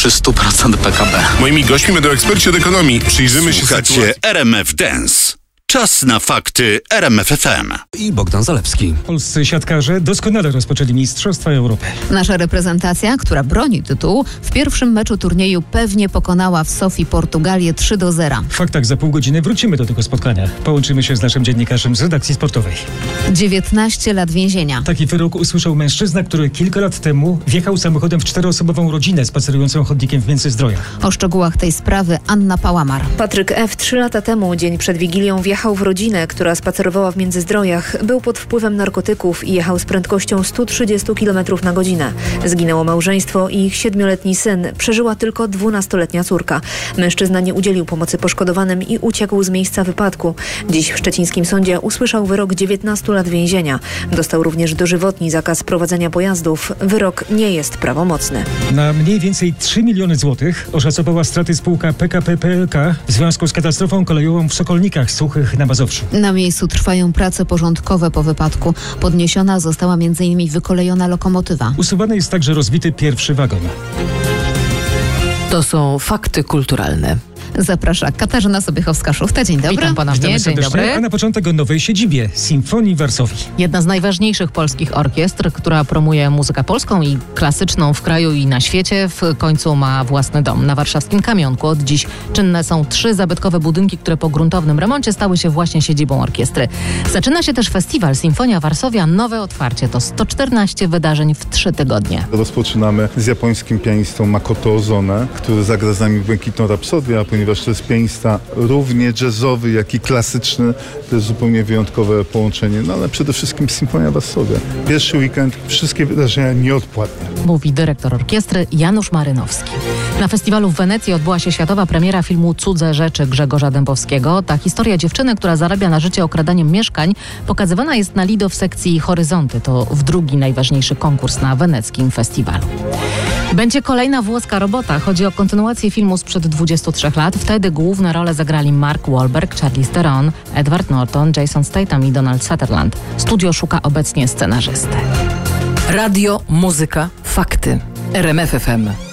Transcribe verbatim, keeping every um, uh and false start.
przy stu procentach P K B. Moimi gośćmi będą eksperci od ekonomii. Przyjrzymy się Słuchacie sytuacji. R M F Dance. Czas na fakty R M F F M. I Bogdan Zalewski. Polscy siatkarze doskonale rozpoczęli Mistrzostwa Europy. Nasza reprezentacja, która broni tytułu, w pierwszym meczu turnieju pewnie pokonała w Sofii Portugalię trzy do zera. W faktach za pół godziny wrócimy do tego spotkania. Połączymy się z naszym dziennikarzem z redakcji sportowej. dziewiętnaście lat więzienia. Taki wyrok usłyszał mężczyzna, który kilka lat temu wjechał samochodem w czteroosobową rodzinę spacerującą chodnikiem w Międzyzdrojach. O szczegółach tej sprawy Anna Pałamar. Patryk F. trzy lata temu, dzień przed Wigilią, wjechał w rodzinę, która spacerowała w Międzyzdrojach. Był pod wpływem narkotyków i jechał z prędkością sto trzydzieści kilometrów na godzinę. Zginęło małżeństwo i ich siedmioletni syn. Przeżyła tylko dwunastoletnia córka. Mężczyzna nie udzielił pomocy poszkodowanym i uciekł z miejsca wypadku. Dziś w szczecińskim sądzie usłyszał wyrok dziewiętnastu lat więzienia. Dostał również dożywotni zakaz prowadzenia pojazdów. Wyrok nie jest prawomocny. Na mniej więcej trzy miliony złotych oszacowała straty spółka P K P P L K w związku z katastrofą kolejową w Sokolnikach Suchych na Mazowszu. Na miejscu trwają prace porządkowe po wypadku. Podniesiona została m.in. wykolejona lokomotywa. Usuwany jest także rozbity pierwszy wagon. To są fakty kulturalne. Zaprasza Katarzyna Sobiechowska-Szuchta. Dzień dobry. Witam ponownie. Witamy Dzień serdecznie, dobry. a na początek o nowej siedzibie Sinfonii Varsovii. Jedna z najważniejszych polskich orkiestr, która promuje muzykę polską i klasyczną w kraju i na świecie, w końcu ma własny dom. Na warszawskim Kamionku od dziś czynne są trzy zabytkowe budynki, które po gruntownym remoncie stały się właśnie siedzibą orkiestry. Zaczyna się też festiwal Sinfonia Varsovia. Nowe otwarcie to sto czternaście wydarzeń w trzy tygodnie. Rozpoczynamy z japońskim pianistą Makoto Ozone, który zagra z nami Błękitną Rapsodię, a ponieważ to jest pianista równie jazzowy, jak i klasyczny, to jest zupełnie wyjątkowe połączenie, no ale przede wszystkim Sinfonia Varsovia. Pierwszy weekend, wszystkie wydarzenia nieodpłatne. Mówi dyrektor orkiestry Janusz Marynowski. Na festiwalu w Wenecji odbyła się światowa premiera filmu Cudze rzeczy Grzegorza Dębowskiego. Ta historia dziewczyny, która zarabia na życie okradaniem mieszkań, pokazywana jest na Lido w sekcji Horyzonty. To w drugi najważniejszy konkurs na weneckim festiwalu. Będzie kolejna włoska robota. Chodzi o kontynuację filmu sprzed dwudziestu trzech lat. Wtedy główne role zagrali Mark Wahlberg, Charlize Theron, Edward Norton, Jason Statham i Donald Sutherland. Studio szuka obecnie scenarzysty. Radio, muzyka, fakty. R M F F M.